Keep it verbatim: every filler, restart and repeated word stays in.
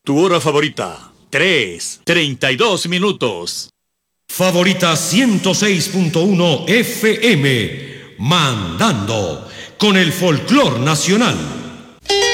Tu hora favorita, tres, treinta y dos minutos. Favorita ciento seis punto uno F M, mandando con el folclor nacional.